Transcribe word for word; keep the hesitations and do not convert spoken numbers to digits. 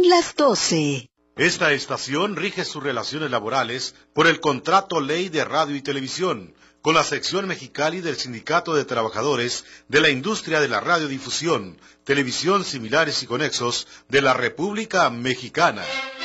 Son las doce. Esta estación rige sus relaciones laborales por el Contrato Ley de Radio y Televisión, con la sección Mexicali del Sindicato de Trabajadores de la Industria de la Radiodifusión, Televisión Similares y Conexos de la República Mexicana.